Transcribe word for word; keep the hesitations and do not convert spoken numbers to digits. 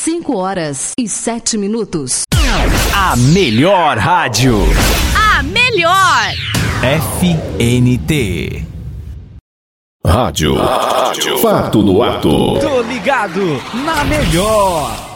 cinco horas e sete minutos. A melhor rádio. A melhor. F N T. Rádio. Rádio. Fato no ato. Tô ligado na melhor.